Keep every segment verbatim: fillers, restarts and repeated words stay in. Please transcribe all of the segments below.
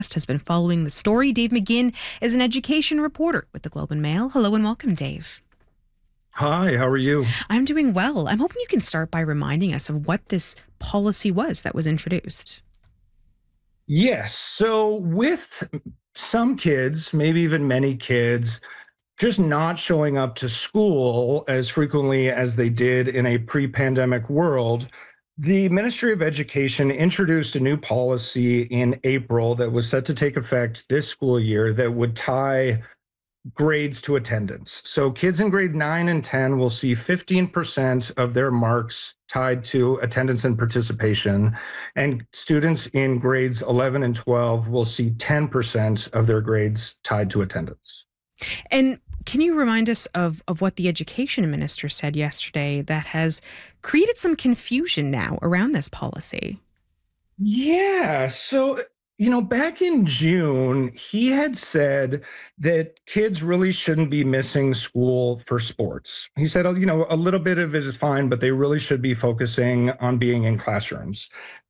has been following the story. Dave McGinn is an education reporter with the Globe and Mail. Hello and welcome, Dave. Hi, how are you? I'm doing well. I'm hoping you can start by reminding us of what this policy was that was introduced. Yes. So with some kids, maybe even many kids, just not showing up to school as frequently as they did in a pre-pandemic world, the Ministry of Education introduced a new policy in April that was set to take effect this school year that would tie grades to attendance. So kids in grade nine and ten will see fifteen percent of their marks tied to attendance and participation. And students in grades eleven and twelve will see ten percent of their grades tied to attendance. And can you remind us of, of what the education minister said yesterday that has created some confusion now around this policy? Yeah. So, you know, back in June, he had said that kids really shouldn't be missing school for sports. He said, oh, you know, a little bit of it is fine, but they really should be focusing on being in classrooms.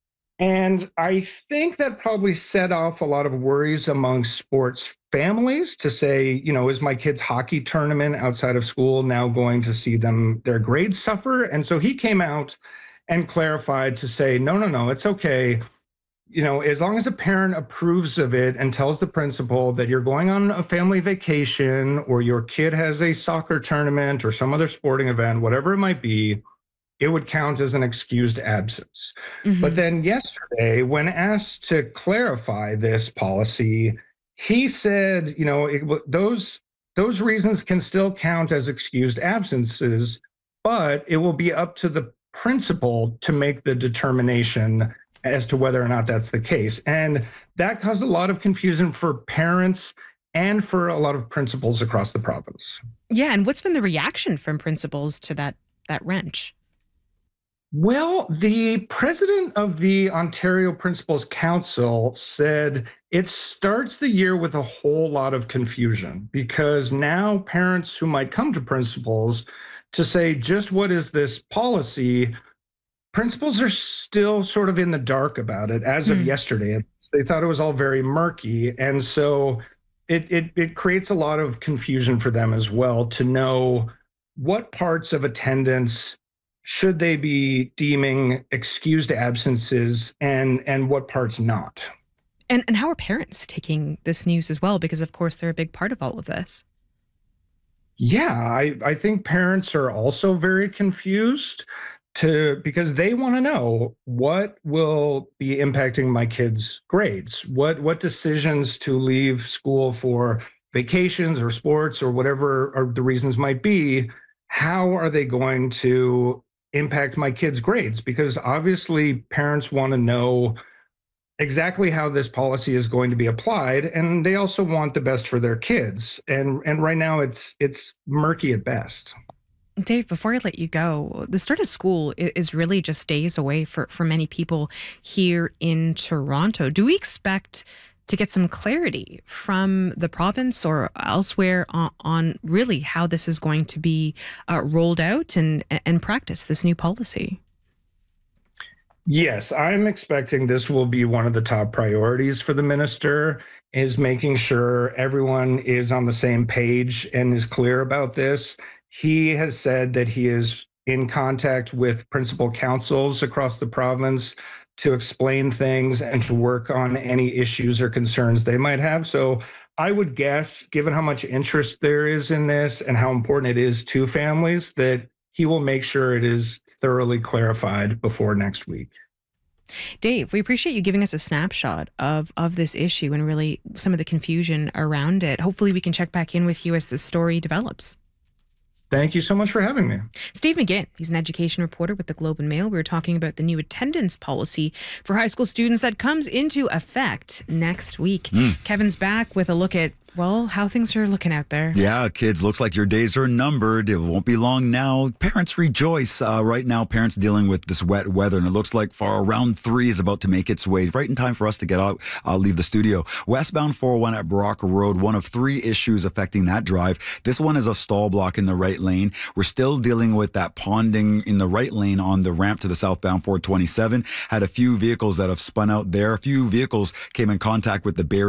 And I think that probably set off a lot of worries among sports families to say, you know, is my kid's hockey tournament outside of school now going to see them, their grades suffer? And so he came out and clarified to say, no, no, no, it's okay. You know, as long as a parent approves of it and tells the principal that you're going on a family vacation or your kid has a soccer tournament or some other sporting event, whatever it might be, it would count as an excused absence. Mm-hmm. But then yesterday, when asked to clarify this policy, he said, you know, it, those those reasons can still count as excused absences, but it will be up to the principal to make the determination as to whether or not that's the case. And that caused a lot of confusion for parents and for a lot of principals across the province. Yeah, and what's been the reaction from principals to that that wrench? Well, the president of the Ontario Principals Council said it starts the year with a whole lot of confusion because now parents who might come to principals to say, just what is this policy? Principals are still sort of in the dark about it as of mm. yesterday. They thought it was all very murky. And so it, it, it creates a lot of confusion for them as well to know what parts of attendance should they be deeming excused absences and, and what parts not. And, and how are parents taking this news as well? Because, of course, they're a big part of all of this. Yeah, I, I think parents are also very confused. To because they want to know what will be impacting my kids' grades, what what decisions to leave school for vacations or sports or whatever or the reasons might be, how are they going to impact my kids' grades? Because obviously parents want to know exactly how this policy is going to be applied, and they also want the best for their kids. And and right now it's it's murky at best. Dave, before I let you go, the start of school is really just days away for, for many people here in Toronto. Do we expect to get some clarity from the province or elsewhere on, on really how this is going to be uh, rolled out and, and practiced, this new policy? Yes, I'm expecting this will be one of the top priorities for the minister, is making sure everyone is on the same page and is clear about this. He has said that he is in contact with principal councils across the province to explain things and to work on any issues or concerns they might have. So I would guess, given how much interest there is in this and how important it is to families, that he will make sure it is thoroughly clarified before next week. Dave, we appreciate you giving us a snapshot of, of this issue and really some of the confusion around it. Hopefully we can check back in with you as the story develops. Thank you so much for having me. Steve McGinn, he's an education reporter with the Globe and Mail. We were talking about the new attendance policy for high school students that comes into effect next week. Mm. Kevin's back with a look at, well, how things are looking out there. Yeah, kids, looks like your days are numbered. It won't be long now. Parents rejoice. Uh, right now, parents dealing with this wet weather, and it looks like for round three is about to make its way right in time for us to get out. I'll leave the studio. Westbound four oh one at Brock Road, one of three issues affecting that drive. This one is a stall block in the right lane. We're still dealing with that ponding in the right lane on the ramp to the southbound four twenty-seven. Had a few vehicles that have spun out there. A few vehicles came in contact with the barrier.